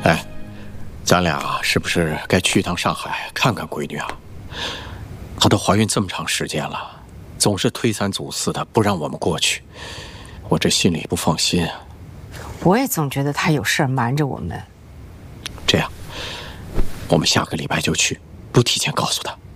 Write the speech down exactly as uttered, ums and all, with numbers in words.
哎，咱俩是不是该去一趟上海看看闺女啊？她都怀孕这么长时间了，总是推三阻四的不让我们过去，我这心里不放心啊。 我也总觉得她有事儿瞒着我们。 这样，我们下个礼拜就去，不提前告诉她。